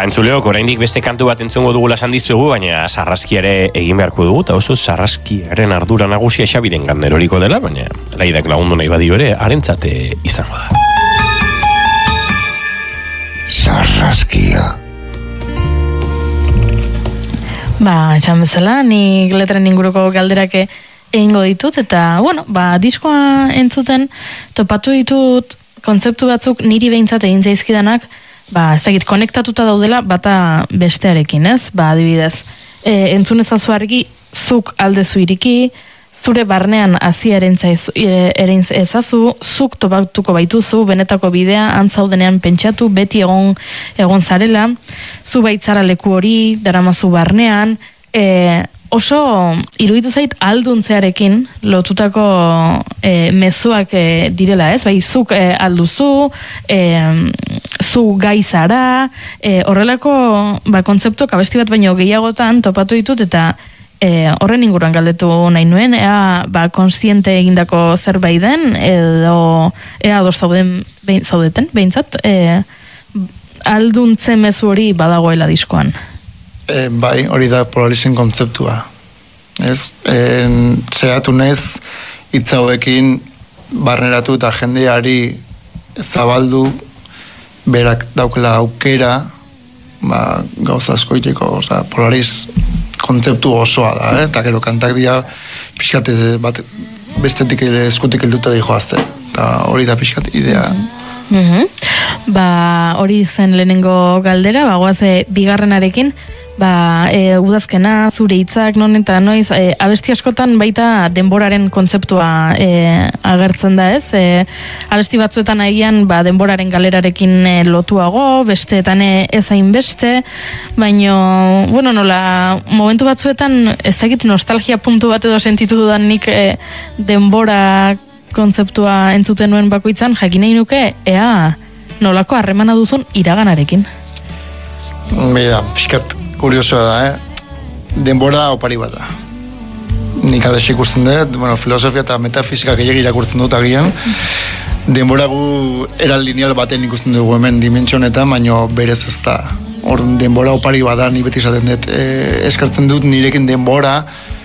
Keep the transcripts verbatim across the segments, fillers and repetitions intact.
Ba, entzuleok, oraindik beste kantu bat entzungo dugula esan dizuegu, baina sarraskiare egin beharko dugu, eta oso sarraskiaren ardura nagusia Xabiren eroriko dela, baina Laidak lagundu nahi badio ere, harentzate izango da. Sarraskia. Ba, esan bezala, nik letren inguruko galderake egingo ditut, eta, bueno, ba, diskoa entzuten, topatu ditut kontzeptu batzuk niri behintzat egin zaizkidanak, ba, ez dakit, konektatuta daudela bata bestearekin, ez? Ba, adibidez, e, entzun ezazu argi, zuk aldezu iriki, zure barnean hasia erein ezazu, zuk topatuko baituzu, benetako bidea, antzaudenean pentsatu, beti egon egon zarela, zu baitzara leku hori, daramazu barnean, e, oso iruditu zait alduntzearekin lotutako e, mezuak e, direla, ez? Bai, zuk e, alduzu, e, zu gaizara, e, horrelako ba, kontzeptuak abesti bat baino gehiagotan topatu ditut, eta e, horren inguruan galdetu nahi nuen, ea ba, konstiente egindako zerbait den, edo ea ados zauden, behin, zaudeten, behintzat, e, alduntze mezu hori badagoela diskoan. E, bai, hori da Polarizen kontzeptua. Ez, e, zehatu nez, hitz hauekin barneratu eta jendeari zabaldu berak daukela aukera, ba, gauza askoiteko, oza, Polariz kontzeptu osoa da, eh? Eta gero kantak dira pixkat bat bestetik eskutik helduta dijoazte, eta hori da pixkat idea. Mm-hmm. Ba, hori zen lehenengo galdera, ba, goaze bigarrenarekin, ba, e, udazkena, zure hitzak, non eta noiz, e, abesti askotan baita denboraren kontzeptua e, agertzen da, ez? E, abesti batzuetan agian ba, denboraren galerarekin e, lotuago, besteetan e, ezain beste, baino, bueno, nola, momentu batzuetan ez dakit nostalgia puntu bat edo sentitu dudan nik e, denbora kontzeptua entzuten nuen bakoitzan, jakin nahi nuke, ea nolako harremana duzun iraganarekin. Bida, pixkat kuriosoa da, eh? Denbora opari bat da. Nik alex ikusten dut, bueno, filosofia eta metafizika gehiagir irakurtzen dut agian. Denbora gu era lineal baten ikusten dugu hemen dimentsio honetan, baino berez ez da. Hor denbora opari bat da, ni beti esaten dut, e, eskartzen dut nirekin denbora,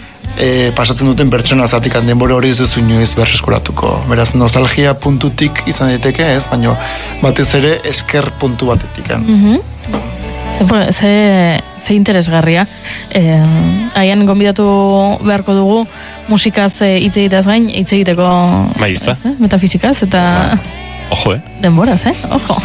E, pasatzen duten pertsona zatikan denbora hori ez duzu inoiz berreskuratuko. Beraz, nostalgia puntutik izan daiteke ez, baina batez ere esker puntu batetik. Mm-hmm. Ze, ze, ze interesgarria. E, Aian gonbidatu beharko dugu musikaz hitz egiteaz gain, hitz egiteko ez, eh? Metafizikaz eta ojo, eh? denboraz, eh? Ojo.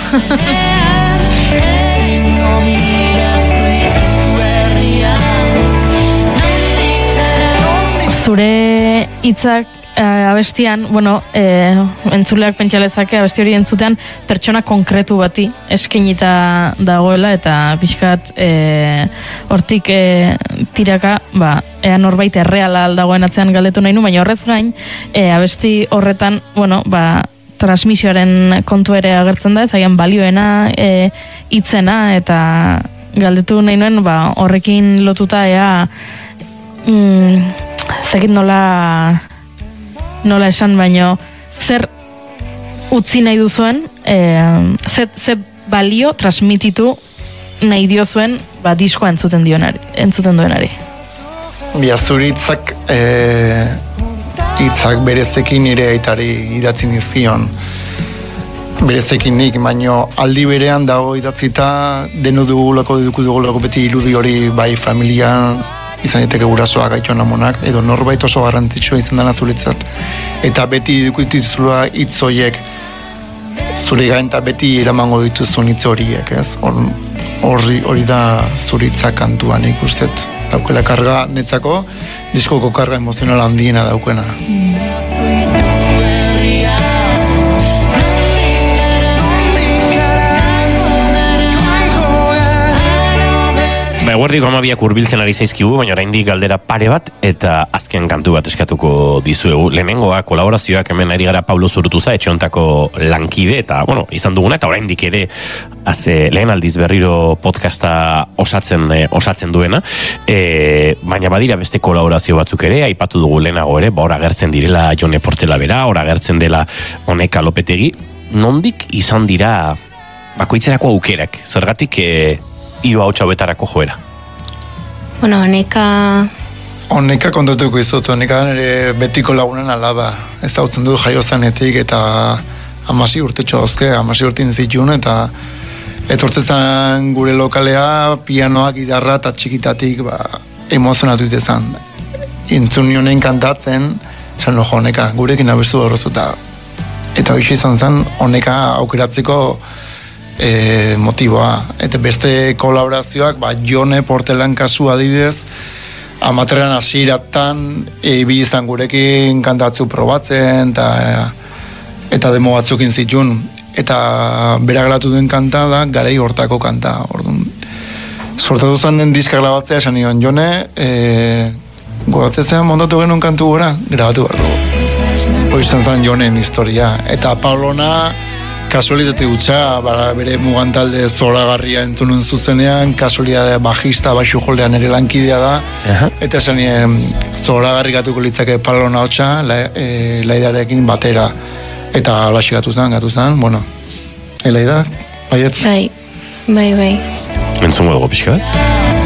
Zure hitzak eh, abestian, bueno, eh, entzuleak pentsalezake abesti hori entzutean pertsona konkretu bati eskenita dagoela eta pixkat eh, hortik eh, tiraka, ba, ea norbait erreala dagoen atzean galdetu nahi nu, baina horrez gain, eh, abesti horretan, bueno, ba, transmisioaren kontu ere agertzen da, ez agian balioena, eh, hitzena, eta galdetu nahi nuen, ba, horrekin lotuta ea mm, zekit nola nola esan baino zer utzi nahi duzuen e, ze, ze balio transmititu nahi diozuen ba, diskoa entzuten dionari, entzuten duenari. Bia, zuri hitzak e, hitzak berezekin ere aitari idatzi nizkion berezekin nik, baino aldi berean dago idatzita denu dugulako dugu dugulako beti irudi hori bai familian izan diteke gurasoak, aitxoan amonak, edo norbait oso garrantzitsua izan dena zuretzat. Eta beti dukutizula hitz horiek zure gain eta beti eramango dituzun hitz horiek, ez? Horri hori da zure hitzak kantuan ikustet. Daukela karga netzako, diskoko karga emozionala handiena daukena. Eguerdiko amabiak urbiltzen ari zaizkigu, baina oraindik galdera pare bat eta azken kantu bat eskatuko dizuegu. Lehenengoa kolaborazioak hemen ari gara Pablo Zurutuza, etxeontako lankide, eta bueno, izan duguna, eta oraindik ere haze lehen aldiz berriro podcasta osatzen, eh, osatzen duena, e, baina badira beste kolaborazio batzuk ere, aipatu dugu lehenago ere, ba hor agertzen direla Jone Portela bera, hor agertzen dela Oneka Lopetegi, nondik izan dira bakoitzerako aukerak, zergatik e, hiru hau txauetarako joera? Bueno, honeka... Honeka kontatuko izut, honeka nire betiko lagunen alaba. Ez hau du jaio zanetik eta amasi urte txozke, amasi urtin zituen eta etortzetan gure lokalea, pianoak, gitarra eta txikitatik ba, emozionatu ditezan. Intzun nionein kantatzen, zan no, honeka, gurekin abestu horrezuta. Eta hoxe izan zen, honeka aukeratzeko e, motiboa. Eta beste kolaborazioak, ba, Jone Portelan kasu adibidez, amateran hasieratan ebi izan gurekin kantatzu probatzen, eta, eta demo batzukin zituen. Eta beragratu duen kanta da, garei hortako kanta. Orduan, sortatu zen diska grabatzea, esan nion, Jone, e, gogatzezean montatu genuen kantu gora, grabatu behar dugu. Hoi izan zen Jonen historia. Eta Paulona, kasualitate gutxa, bere mugantalde zoragarria entzunun zuzenean, kasualidade bajista, baixu joldean ere lankidea da, uh-huh. Eta esan nien, zoragarri gatuko litzake Paulona hotxa, la, e, laidarekin batera. Eta alaxi gatu zen, gatu zen, bueno, elaida, baietz. Bai, bai, bai. Entzungo dugu pixka bat?